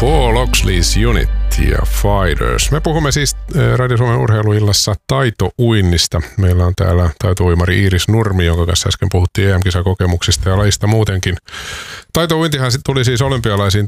Paul Oxley's Unit ja Fighters. Me puhumme siis Radio Suomen urheiluillassa taitouinnista. Meillä on täällä taitouimari Iiris Nurmi, jonka kanssa äsken puhuttiin EM-kisakokemuksista ja lajista muutenkin. Taitouintihan tuli siis olympialaisiin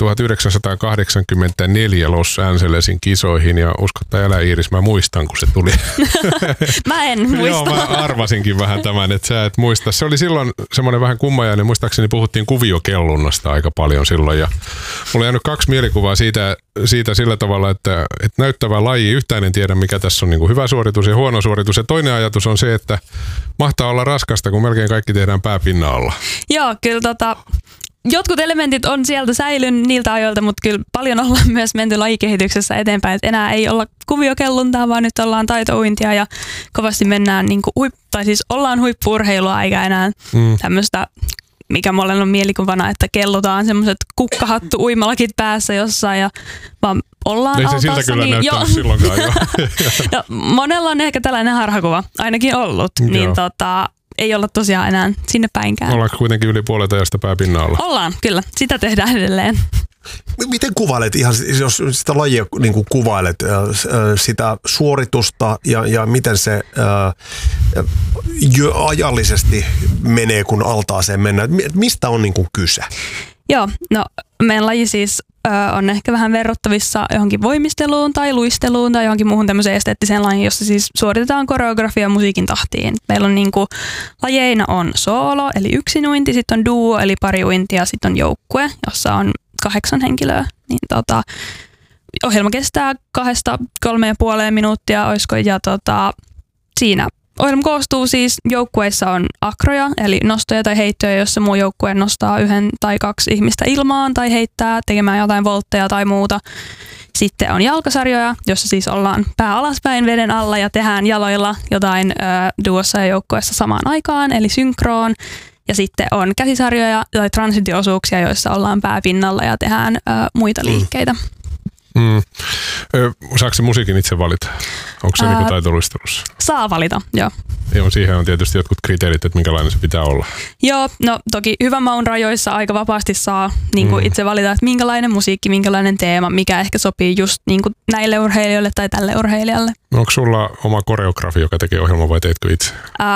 1984 Los Angelesin kisoihin ja usko tai älä Iiris, mä muistan kun se tuli. Mä en muista. Joo, mä arvasinkin vähän tämän, että sä et muista. Se oli silloin semmoinen vähän kummajainen, muistaakseni puhuttiin kuviokellunnasta aika paljon silloin ja mulla on jäänyt kaksi mielikuvaa siitä sillä tavalla, että näyttävä laji, yhtään en tiedä mikä tässä on niin kuin hyvä suoritus ja huono suoritus. Ja toinen ajatus on se, että mahtaa olla raskasta, kun melkein kaikki tehdään pääpinnan alla. Joo, kyllä jotkut elementit on sieltä säilynyt niiltä ajoilta, mutta kyllä paljon ollaan myös menty lajikehityksessä eteenpäin. Et enää ei olla kuviokelluntaa, vaan nyt ollaan taitouintia ja kovasti mennään, niin kuin ollaan huippu-urheilua eikä enää tämmöistä, mikä mulle on mielikuvana, että kellutaan semmoiset kukkahattu-uimalakit päässä jossain ja vaan ollaan ei se altaassa. siltä kyllä niin näyttänyt silloinkaan jo. No, monella on ehkä tällainen harhakuva, ainakin ollut, niin ei olla tosiaan enää sinne päinkään. Ollaanko kuitenkin yli puolet ajasta pääpinnan alla? Ollaan, kyllä. Sitä tehdään edelleen. Miten kuvailet, ihan, jos sitä lajia niin kuin kuvailet, sitä suoritusta ja miten se ajallisesti menee, kun altaaseen mennään? Mistä on niin kuin kyse? Joo, no meidän laji siis on ehkä vähän verrattavissa johonkin voimisteluun tai luisteluun tai johonkin muuhun tämmöiseen esteettiseen lajiin, jossa siis suoritetaan koreografia musiikin tahtiin. Meillä on niinku, lajeina on soolo eli yksinuinti, sitten on duo eli pariuinti ja sitten on joukkue, jossa on 8 henkilöä. Niin ohjelma kestää 2-3,5 minuuttia, olisiko, ja siinä ohjelma koostuu siis, joukkueissa on akroja, eli nostoja tai heittoja, jossa muu joukkue nostaa 1 tai 2 ihmistä ilmaan tai heittää tekemään jotain voltteja tai muuta. Sitten on jalkasarjoja, jossa siis ollaan pää alaspäin veden alla ja tehdään jaloilla jotain duossa ja joukkueessa samaan aikaan, eli synkroon. Ja sitten on käsisarjoja tai transitio-osuuksia, joissa ollaan pääpinnalla ja tehdään muita liikkeitä. Saako se musiikin itse valita? Onko se niin taitoluistelussa? Saa valita, joo. Joo, siihen on tietysti jotkut kriteerit, että minkälainen se pitää olla. Joo, no toki hyvän maun rajoissa aika vapaasti saa niin kuin itse valita, että minkälainen musiikki, minkälainen teema, mikä ehkä sopii just niin kuin näille urheilijoille tai tälle urheilijalle. Onko sulla oma koreografi, joka tekee ohjelman vai teetkö itse?